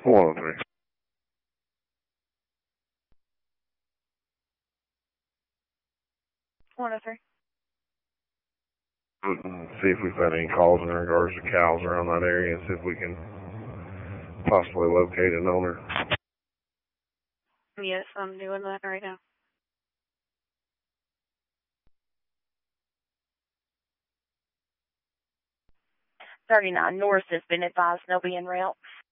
103. 103. See if we've had any calls in regards to cows around that area and see if we can possibly locate an owner. Yes, I'm doing that right now. 39 North has been advised they'll be en route.